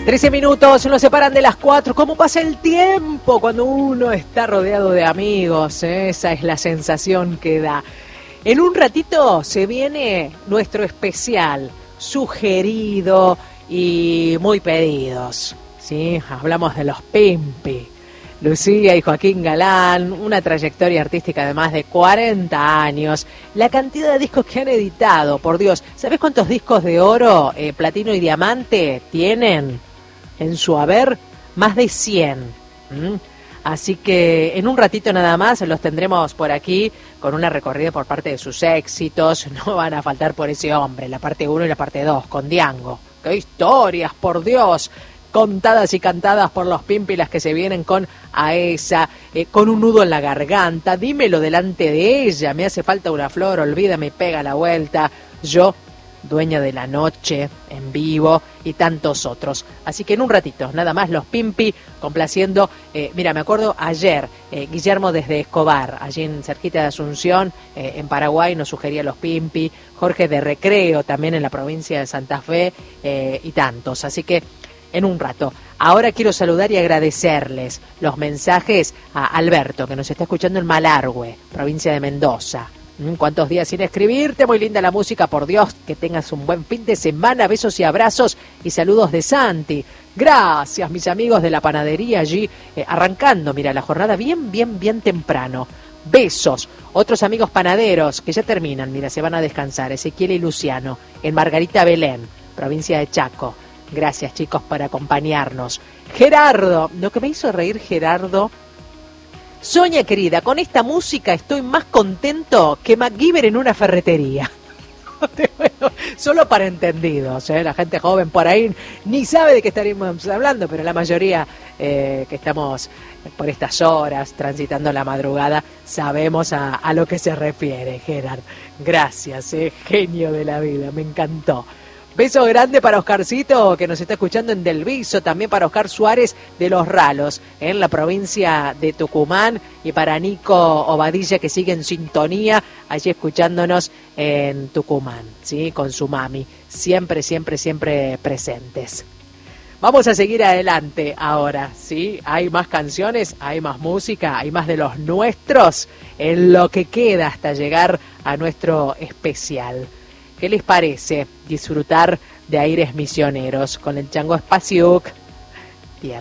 13 minutos nos separan de las 4. ¿Cómo pasa el tiempo cuando uno está rodeado de amigos? Esa es la sensación que da. En un ratito se viene nuestro especial, sugerido y muy pedidos. ¿Sí? Hablamos de los Pimpi. Lucía y Joaquín Galán, una trayectoria artística de más de 40 años, la cantidad de discos que han editado, por Dios, ¿sabés cuántos discos de oro, platino y diamante tienen en su haber? Más de 100. Así que en un ratito nada más los tendremos por aquí con una recorrida por parte de sus éxitos. No van a faltar por ese hombre, la parte 1 y la parte 2, con Diango. ¡Qué historias, por Dios! Contadas y cantadas por los Pimpi, las que se vienen con Aesa, con un nudo en la garganta, dímelo delante de ella, me hace falta una flor, olvídame, pega la vuelta, yo, dueña de la noche, en vivo, y tantos otros. Así que en un ratito, nada más, los Pimpi complaciendo. Mira, me acuerdo ayer, Guillermo desde Escobar, allí en cerquita de Asunción, en Paraguay, nos sugería los Pimpi, Jorge de Recreo, también en la provincia de Santa Fe, y tantos. Así que en un rato. Ahora quiero saludar y agradecerles los mensajes a Alberto, que nos está escuchando en Malargüe, provincia de Mendoza. ¿Cuántos días sin escribirte? Muy linda la música, por Dios, que tengas un buen fin de semana, besos y abrazos y saludos de Santi. Gracias, mis amigos de la panadería allí, arrancando, mira, la jornada bien temprano. Besos. Otros amigos panaderos que ya terminan, mira, se van a descansar, Ezequiel y Luciano, en Margarita Belén, provincia de Chaco. Gracias, chicos, por acompañarnos. Gerardo, lo que me hizo reír Gerardo. Sonia, querida, con esta música estoy más contento que MacGyver en una ferretería. Bueno, solo para entendidos, la gente joven por ahí ni sabe de qué estaríamos hablando, pero la mayoría que estamos por estas horas transitando la madrugada sabemos a lo que se refiere, Gerard. Gracias, genio de la vida, me encantó. Beso grande para Oscarcito, que nos está escuchando en Del Viso, también para Oscar Suárez de Los Ralos, en la provincia de Tucumán, y para Nico Obadilla, que sigue en sintonía, allí escuchándonos en Tucumán, ¿sí? Con su mami, siempre presentes. Vamos a seguir adelante ahora, ¿sí? Hay más canciones, hay más música, hay más de los nuestros, en lo que queda hasta llegar a nuestro especial. ¿Qué les parece disfrutar de aires misioneros con el Chango Spasiuk?